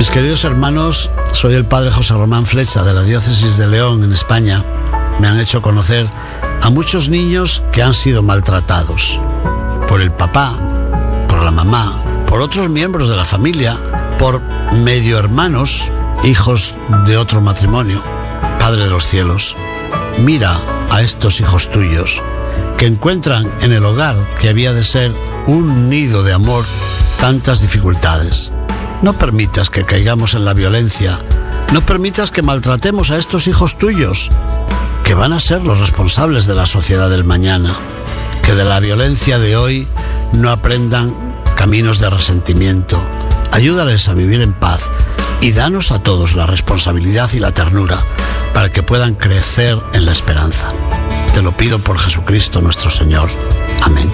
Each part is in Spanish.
Mis queridos hermanos, soy el padre José Román Flecha de la Diócesis de León, en España. Me han hecho conocer a muchos niños que han sido maltratados por el papá, por la mamá, por otros miembros de la familia, por medio hermanos, hijos de otro matrimonio. Padre de los cielos, mira a estos hijos tuyos que encuentran en el hogar que había de ser un nido de amor tantas dificultades. No permitas que caigamos en la violencia, no permitas que maltratemos a estos hijos tuyos, que van a ser los responsables de la sociedad del mañana, que de la violencia de hoy no aprendan caminos de resentimiento. Ayúdales a vivir en paz y danos a todos la responsabilidad y la ternura para que puedan crecer en la esperanza. Te lo pido por Jesucristo nuestro Señor. Amén.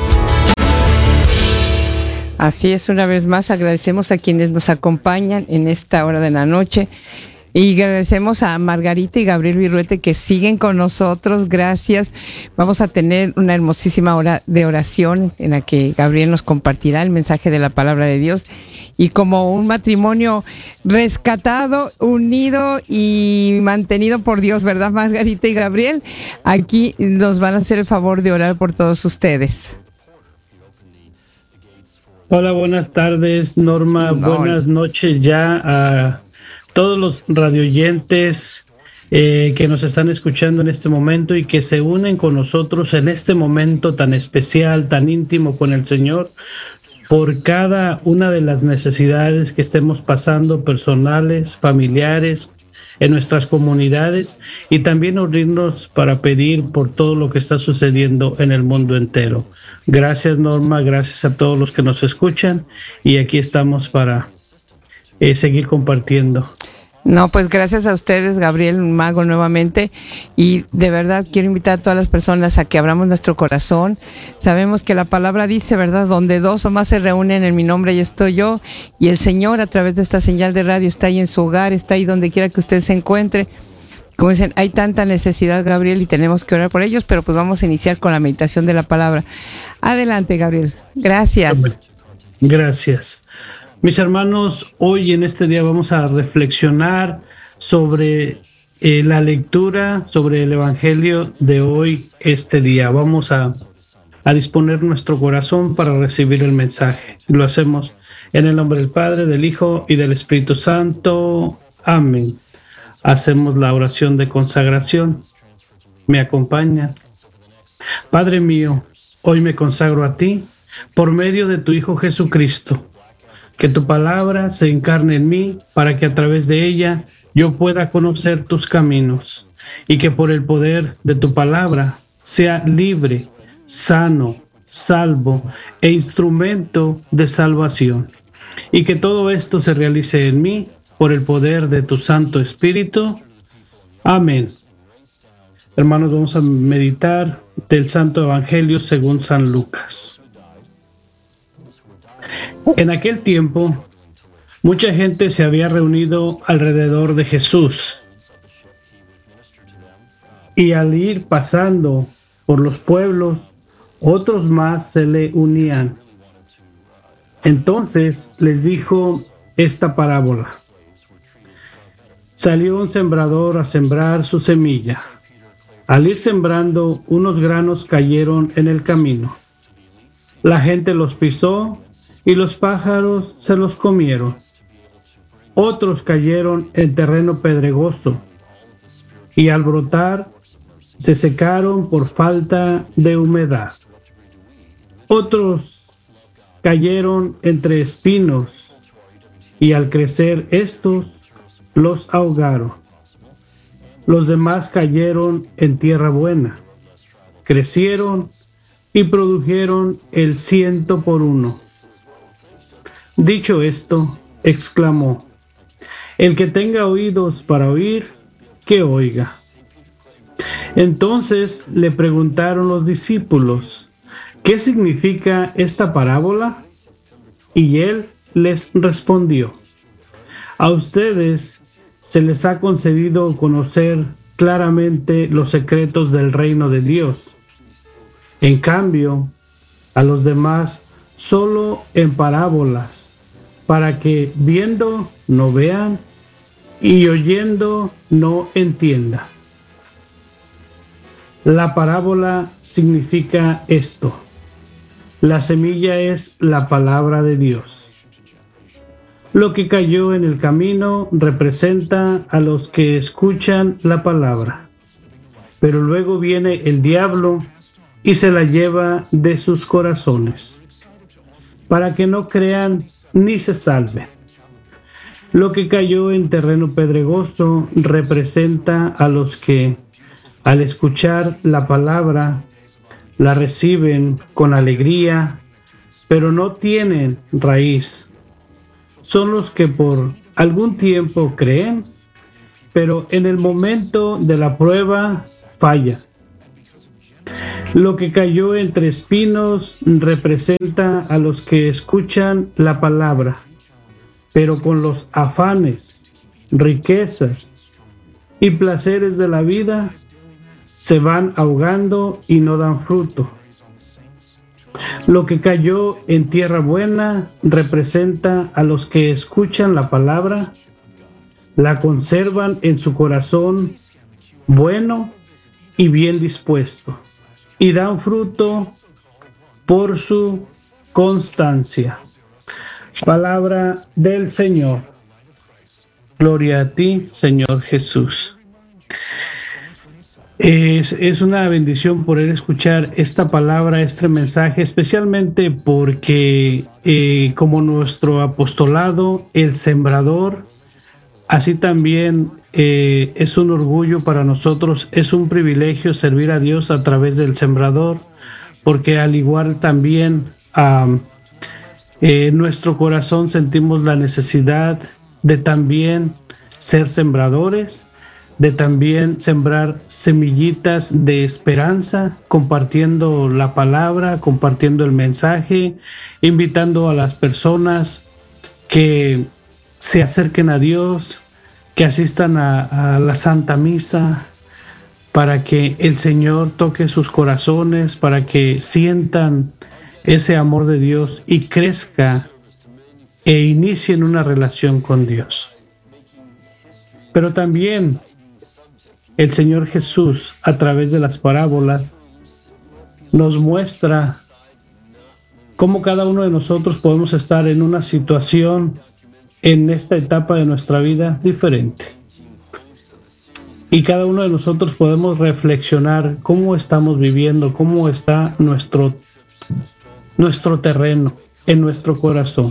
Así es, una vez más agradecemos a quienes nos acompañan en esta hora de la noche y agradecemos a Margarita y Gabriel Virruete que siguen con nosotros. Gracias. Vamos a tener una hermosísima hora de oración en la que Gabriel nos compartirá el mensaje de la palabra de Dios. Y como un matrimonio rescatado, unido y mantenido por Dios, ¿verdad, Margarita y Gabriel? Aquí nos van a hacer el favor de orar por todos ustedes. Hola, buenas tardes, Norma. Buenas noches ya a todos los radioyentes que nos están escuchando en este momento y que se unen con nosotros en este momento tan especial, tan íntimo con el Señor, por cada una de las necesidades que estemos pasando, personales, familiares, en nuestras comunidades, y también unirnos para pedir por todo lo que está sucediendo en el mundo entero. Gracias, Norma, gracias a todos los que nos escuchan, y aquí estamos para seguir compartiendo. No, pues gracias a ustedes, Gabriel Mago, nuevamente, y de verdad quiero invitar a todas las personas a que abramos nuestro corazón. Sabemos que la palabra dice, ¿verdad?, donde dos o más se reúnen en mi nombre, ahí estoy yo, y el Señor a través de esta señal de radio está ahí en su hogar, está ahí donde quiera que usted se encuentre. Como dicen, hay tanta necesidad, Gabriel, y tenemos que orar por ellos, pero pues vamos a iniciar con la meditación de la palabra. Adelante, Gabriel. Gracias. Gracias. Mis hermanos, hoy en este día vamos a reflexionar sobre la lectura, sobre el Evangelio de hoy, este día. Vamos a disponer nuestro corazón para recibir el mensaje. Lo hacemos en el nombre del Padre, del Hijo y del Espíritu Santo. Amén. Hacemos la oración de consagración. ¿Me acompaña? Padre mío, hoy me consagro a ti por medio de tu Hijo Jesucristo. Que tu palabra se encarne en mí para que a través de ella yo pueda conocer tus caminos y que por el poder de tu palabra sea libre, sano, salvo e instrumento de salvación. Y que todo esto se realice en mí por el poder de tu Santo Espíritu. Amén. Hermanos, vamos a meditar del Santo Evangelio según San Lucas. En aquel tiempo, mucha gente se había reunido alrededor de Jesús, y al ir pasando por los pueblos, otros más se le unían. Entonces les dijo esta parábola. Salió un sembrador a sembrar su semilla. Al ir sembrando, unos granos cayeron en el camino. La gente los pisó y los pájaros se los comieron. Otros cayeron en terreno pedregoso y al brotar se secaron por falta de humedad. Otros cayeron entre espinos y al crecer estos los ahogaron. Los demás cayeron en tierra buena, crecieron y produjeron el 100 por 1. Dicho esto, exclamó: el que tenga oídos para oír, que oiga. Entonces le preguntaron los discípulos: ¿qué significa esta parábola? Y él les respondió: a ustedes se les ha concedido conocer claramente los secretos del reino de Dios. En cambio, a los demás solo en parábolas, para que viendo no vean y oyendo no entiendan. La parábola significa esto. La semilla es la palabra de Dios. Lo que cayó en el camino representa a los que escuchan la palabra, pero luego viene el diablo y se la lleva de sus corazones, para que no crean ni se salven. Lo que cayó en terreno pedregoso representa a los que, al escuchar la palabra, la reciben con alegría, pero no tienen raíz. Son los que por algún tiempo creen, pero en el momento de la prueba fallan. Lo que cayó entre espinos representa a los que escuchan la palabra, pero con los afanes, riquezas y placeres de la vida se van ahogando y no dan fruto. Lo que cayó en tierra buena representa a los que escuchan la palabra, la conservan en su corazón bueno y bien dispuesto, y dan fruto por su constancia. Palabra del Señor. Gloria a ti, Señor Jesús. Es una bendición poder escuchar esta palabra, este mensaje, especialmente porque como nuestro apostolado, el sembrador, así también es un orgullo para nosotros, es un privilegio servir a Dios a través del sembrador, porque al igual también en nuestro corazón sentimos la necesidad de también ser sembradores, de también sembrar semillitas de esperanza, compartiendo la palabra, compartiendo el mensaje, invitando a las personas que se acerquen a Dios, que asistan a la Santa Misa, para que el Señor toque sus corazones, para que sientan ese amor de Dios y crezca e inicien una relación con Dios. Pero también el Señor Jesús, a través de las parábolas, nos muestra cómo cada uno de nosotros podemos estar en una situación en esta etapa de nuestra vida diferente. Y cada uno de nosotros podemos reflexionar cómo estamos viviendo, cómo está nuestro terreno, en nuestro corazón.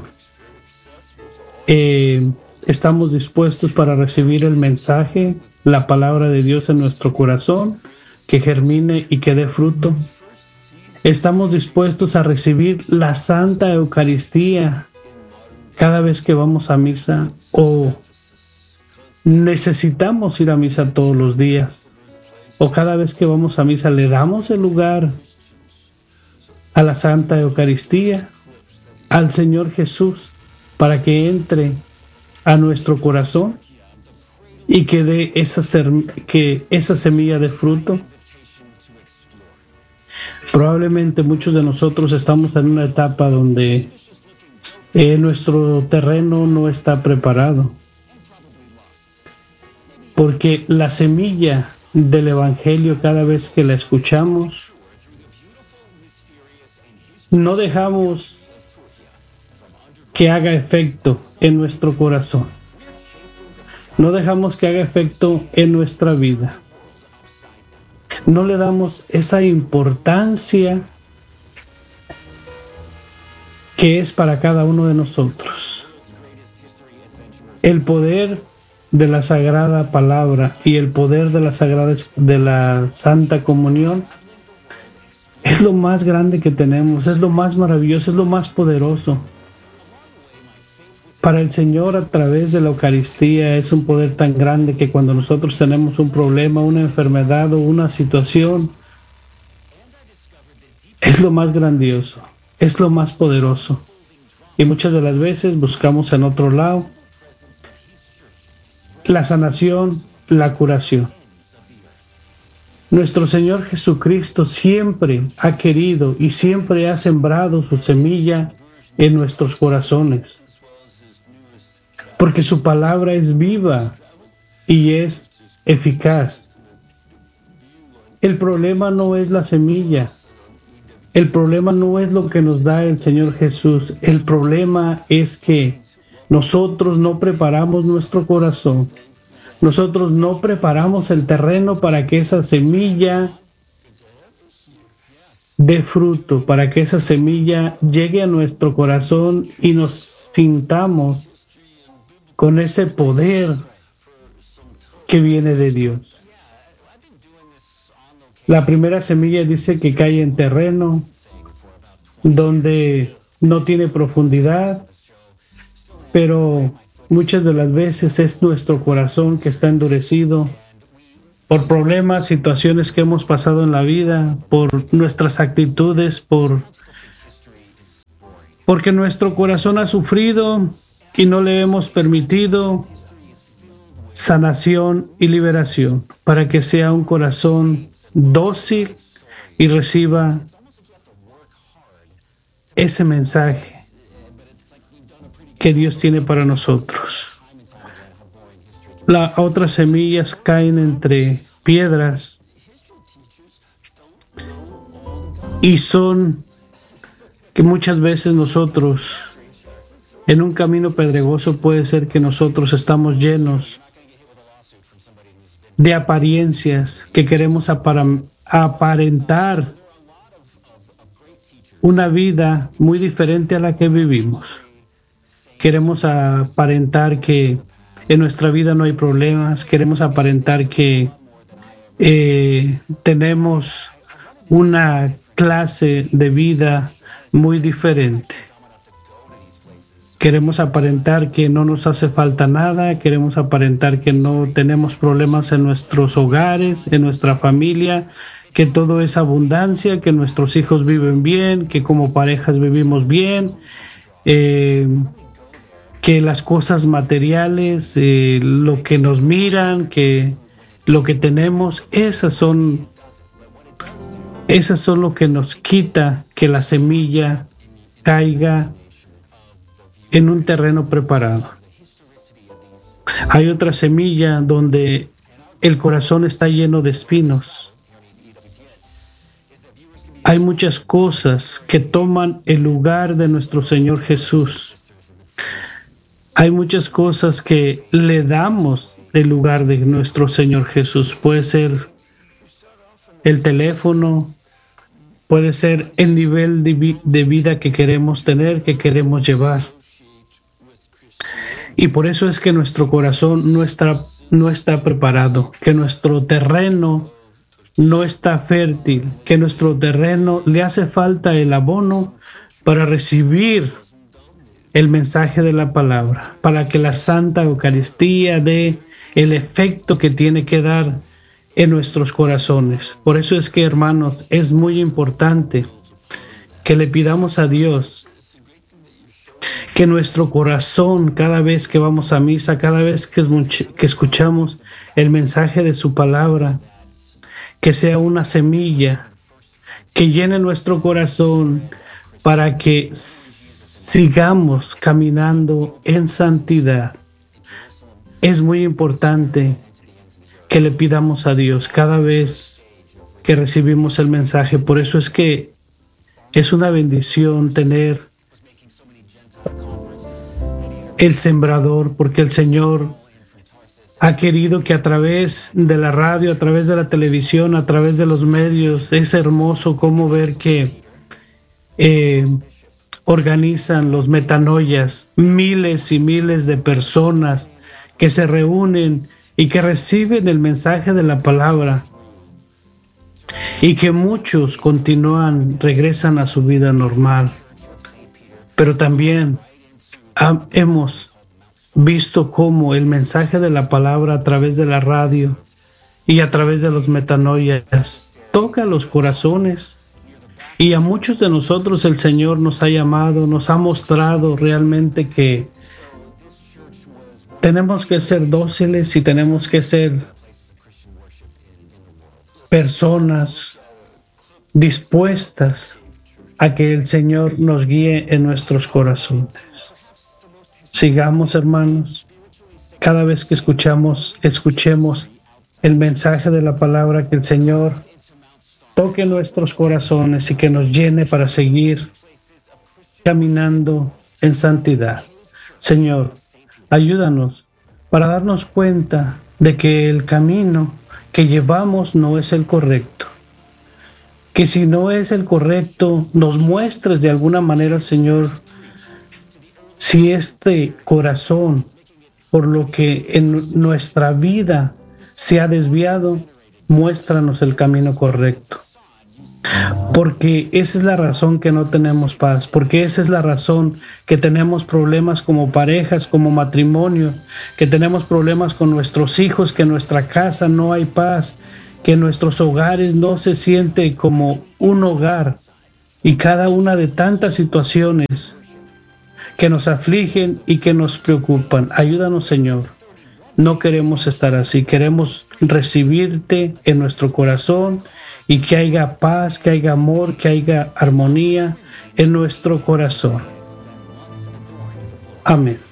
Estamos dispuestos para recibir el mensaje, la palabra de Dios en nuestro corazón, que germine y que dé fruto. Estamos dispuestos a recibir la Santa Eucaristía cada vez que vamos a misa, o necesitamos ir a misa todos los días, o cada vez que vamos a misa le damos el lugar a la Santa Eucaristía, al Señor Jesús, para que entre a nuestro corazón y que dé esa semilla de fruto. Probablemente muchos de nosotros estamos en una etapa donde nuestro terreno no está preparado, porque la semilla del Evangelio, cada vez que la escuchamos, no dejamos que haga efecto en nuestro corazón. No dejamos que haga efecto en nuestra vida. No le damos esa importancia que es para cada uno de nosotros. El poder de la Sagrada Palabra y el poder de la Santa Comunión es lo más grande que tenemos, es lo más maravilloso, es lo más poderoso. Para el Señor, a través de la Eucaristía, es un poder tan grande que cuando nosotros tenemos un problema, una enfermedad o una situación, es lo más grandioso, es lo más poderoso. Y muchas de las veces buscamos en otro lado la sanación, la curación. Nuestro Señor Jesucristo siempre ha querido y siempre ha sembrado su semilla en nuestros corazones. porque su palabra es viva y es eficaz. El problema no es la semilla. El problema no es lo que nos da el Señor Jesús. El problema es que nosotros no preparamos nuestro corazón. Nosotros no preparamos el terreno para que esa semilla dé fruto, para que esa semilla llegue a nuestro corazón y nos sintamos con ese poder que viene de Dios. La primera semilla dice que cae en terreno donde no tiene profundidad, pero muchas de las veces es nuestro corazón que está endurecido por problemas, situaciones que hemos pasado en la vida, por nuestras actitudes, porque nuestro corazón ha sufrido y no le hemos permitido sanación y liberación para que sea un corazón dócil y reciba ese mensaje que Dios tiene para nosotros. Las otras semillas caen entre piedras y son que muchas veces nosotros en un camino pedregoso puede ser que nosotros estamos llenos de apariencias, que queremos aparentar una vida muy diferente a la que vivimos. Queremos aparentar que en nuestra vida no hay problemas, queremos aparentar que tenemos una clase de vida muy diferente. Queremos aparentar que no nos hace falta nada, queremos aparentar que no tenemos problemas en nuestros hogares, en nuestra familia, que todo es abundancia, que nuestros hijos viven bien, que como parejas vivimos bien, que las cosas materiales, lo que nos miran, que lo que tenemos, esas son lo que nos quita que la semilla caiga en un terreno preparado. Hay otra semilla donde el corazón está lleno de espinos. Hay muchas cosas que toman el lugar de nuestro Señor Jesús. Hay muchas cosas que le damos el lugar de nuestro Señor Jesús. Puede ser el teléfono, puede ser el nivel de vida que queremos tener, que queremos llevar. Y por eso es que nuestro corazón no está preparado, que nuestro terreno no está fértil, que nuestro terreno le hace falta el abono para recibir el mensaje de la palabra, para que la Santa Eucaristía dé el efecto que tiene que dar en nuestros corazones. Por eso es que, hermanos, es muy importante que le pidamos a Dios que nuestro corazón, cada vez que vamos a misa, cada vez que escuchamos el mensaje de su palabra, que sea una semilla que llene nuestro corazón para que sigamos caminando en santidad. Es muy importante que le pidamos a Dios cada vez que recibimos el mensaje. Por eso es que es una bendición tener el sembrador, porque el Señor ha querido que a través de la radio, a través de la televisión, a través de los medios, es hermoso cómo ver que organizan los metanoias, miles y miles de personas que se reúnen y que reciben el mensaje de la palabra, y que muchos regresan a su vida normal. Pero también hemos visto cómo el mensaje de la palabra a través de la radio y a través de los metanoias toca los corazones, y a muchos de nosotros el Señor nos ha llamado, nos ha mostrado realmente que tenemos que ser dóciles y tenemos que ser personas dispuestas a que el Señor nos guíe en nuestros corazones. sigamos, hermanos, cada vez que escuchemos el mensaje de la palabra, que el Señor toque nuestros corazones y que nos llene para seguir caminando en santidad. Señor, ayúdanos para darnos cuenta de que el camino que llevamos no es el correcto. Que si no es el correcto, nos muestres de alguna manera, Señor, si este corazón, por lo que en nuestra vida se ha desviado, muéstranos el camino correcto. Porque esa es la razón que no tenemos paz, porque esa es la razón que tenemos problemas como parejas, como matrimonio, que tenemos problemas con nuestros hijos, que en nuestra casa no hay paz, que en nuestros hogares no se siente como un hogar, y cada una de tantas situaciones que nos afligen y que nos preocupan. Ayúdanos, Señor. No queremos estar así, queremos recibirte en nuestro corazón y que haya paz, que haya amor, que haya armonía en nuestro corazón. Amén.